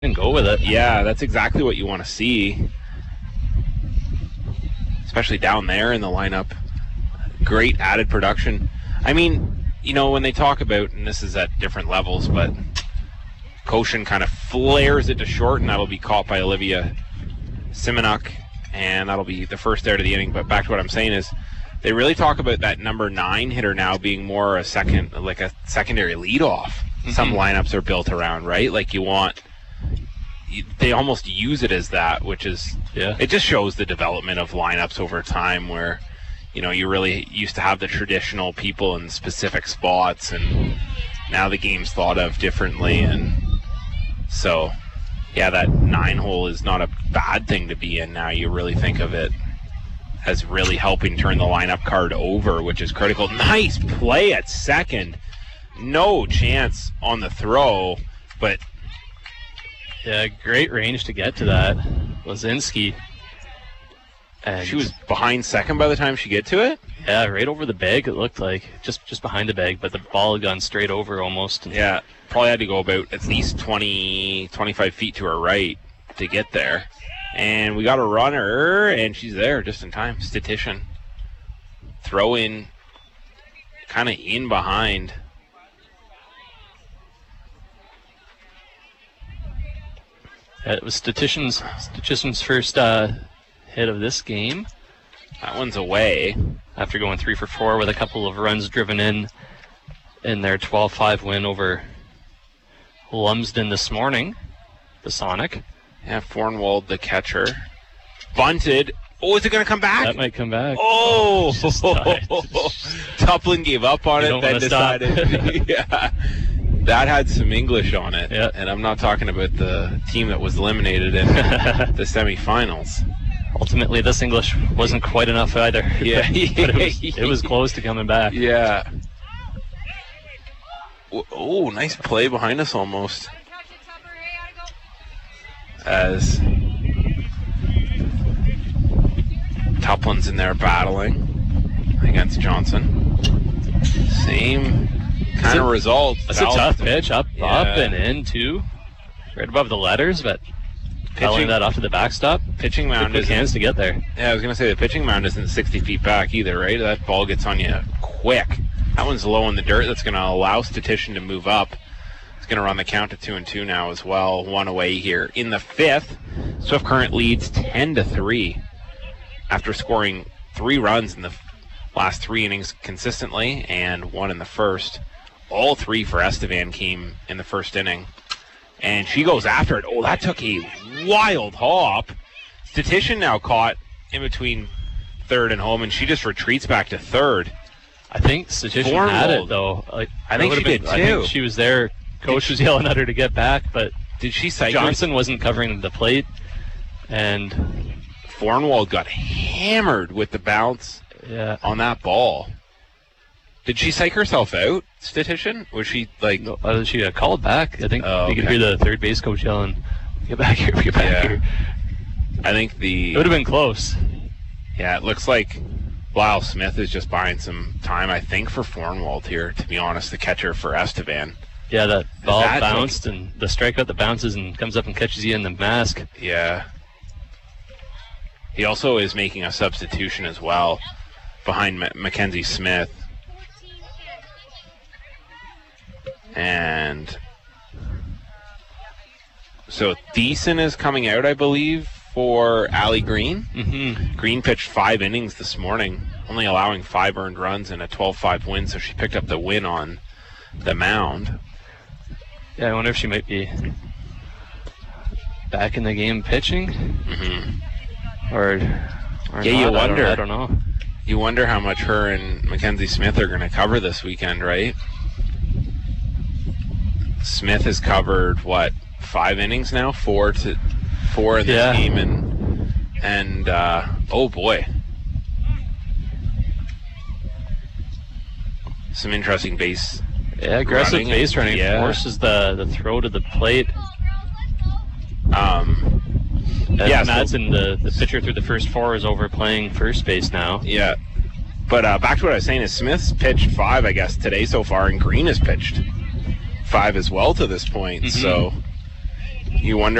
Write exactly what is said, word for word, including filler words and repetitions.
and go with it. Yeah, that's exactly what you want to see. Especially down there in the lineup. Great added production. I mean, you know, when they talk about, and this is at different levels, but Koshin kind of flares it to short, and that'll be caught by Olivia Simonuk, and that'll be the first out of the inning. But back to what I'm saying is, they really talk about that number nine hitter now being more a second, like a secondary leadoff. Mm-hmm. Some lineups are built around, right? Like you want, they almost use it as that, which is, yeah. It just shows the development of lineups over time where, you know, you really used to have the traditional people in specific spots, and now the game's thought of differently. And so, yeah, that nine hole is not a bad thing to be in now. You really think of it as really helping turn the lineup card over, which is critical. Nice play at second. No chance on the throw, but yeah, great range to get to that. Lazinski. And she was behind second by the time she get to it? Yeah, right over the bag, it looked like. Just just behind the bag, but the ball had gone straight over almost. Yeah, probably had to go about at least twenty, twenty-five feet to her right to get there. And we got a runner, and she's there just in time. Statistician. Throw in, kind of in behind. Yeah, it was Statistician's, Statistician's first uh, hit of this game. That one's away. After going three for four with a couple of runs driven in in their twelve five win over Lumsden this morning, the Sonic. Yeah, Fornwald, the catcher. Bunted. Oh, is it going to come back? That might come back. Oh! Tuplin gave up on you it, then decided. Yeah. That had some English on it. Yeah. And I'm not talking about the team that was eliminated in the semifinals. Ultimately, this English wasn't quite enough either. Yeah. But it was, it was close to coming back. Yeah. Oh, nice play behind us almost. As Tuplin's in there battling against Johnson. Same kind of result. That's a tough pitch, up, yeah. up and in too, right above the letters, but pitching that off to the backstop. Pitching mound is hands to get there. Yeah, I was gonna say the pitching mound isn't sixty feet back either, right? That ball gets on you quick. That one's low in the dirt. That's gonna allow Statistician to move up. It's gonna run the count to two and two now as well. One away here in the fifth. Swift Current leads ten to three after scoring three runs in the last three innings consistently and one in the first. All three for Estevan came in the first inning. And she goes after it. Oh, that took a wild hop. Statistician now caught in between third and home, and she just retreats back to third. I think Statistician Fornwald had it, though. Like, I think she been, did, too. I think she was there. Coach was yelling at her to get back, but did she say Johnson wasn't covering the plate, and Fornwald got hammered with the bounce yeah. on that ball. Did she psych herself out, Statistician? Was she like... No, uh, she got called back. I think oh, you okay. could hear the third base coach yelling, get back here, get back yeah. here. I think the... It would have been close. Yeah, it looks like Lyle Smith is just buying some time, I think, for Fornwald here, to be honest, the catcher for Estevan. Yeah, that ball that bounced, like... and the strikeout that bounces and comes up and catches you in the mask. Yeah. He also is making a substitution as well behind M- Mackenzie Smith. And so Thiessen is coming out, I believe, for Allie Green. Mm-hmm. Green pitched five innings this morning, only allowing five earned runs and a twelve five win, so she picked up the win on the mound. Yeah, I wonder if she might be back in the game pitching. Mm-hmm. Or, or yeah, not. you wonder. I don't, I don't know. You wonder how much her and Mackenzie Smith are going to cover this weekend, right? Smith has covered what five innings now, four to four in this yeah. game, and and uh, oh boy, some interesting base. Yeah, aggressive running base running yeah. forces the the throw to the plate. Um, and yeah, Madsen, the the pitcher through the first four, is over playing first base now. Yeah, but uh, back to what I was saying is Smith's pitched five, I guess, today so far, and Green has pitched five as well to this point. Mm-hmm. So You wonder